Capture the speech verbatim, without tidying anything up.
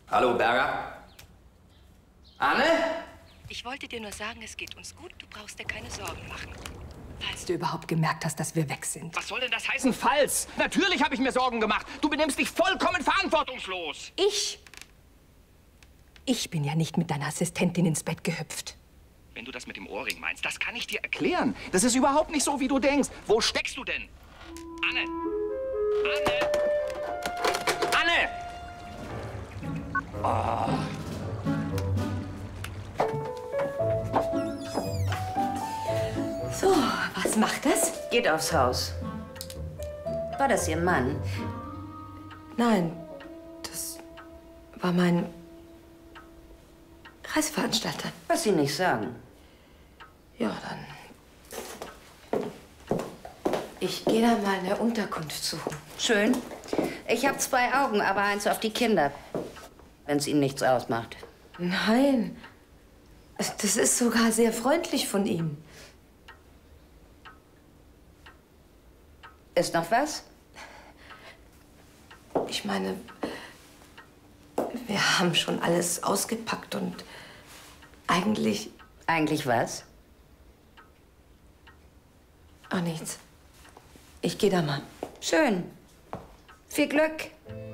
Hallo, Berger. Anne? Ich wollte dir nur sagen, es geht uns gut. Du brauchst dir keine Sorgen machen. Falls du überhaupt gemerkt hast, dass wir weg sind. Was soll denn das heißen, falls? Natürlich habe ich mir Sorgen gemacht. Du benimmst dich vollkommen verantwortungslos. Ich? Ich bin ja nicht mit deiner Assistentin ins Bett gehüpft. Wenn du das mit dem Ohrring meinst, das kann ich dir erklären. Das ist überhaupt nicht so, wie du denkst. Wo steckst du denn? Anne! Anne! Anne! Oh. So, was macht das? Geht aufs Haus. War das Ihr Mann? Nein, das war mein Reiseveranstalter. Was Sie nicht sagen. Ja, dann. Ich gehe da mal eine Unterkunft suchen. Schön. Ich habe zwei Augen, aber eins auf die Kinder. Wenn es Ihnen nichts ausmacht. Nein. Das ist sogar sehr freundlich von ihm. Ist noch was? Ich meine, wir haben schon alles ausgepackt und eigentlich... Eigentlich was? Ach, nichts. Ich gehe da mal. Schön. Viel Glück.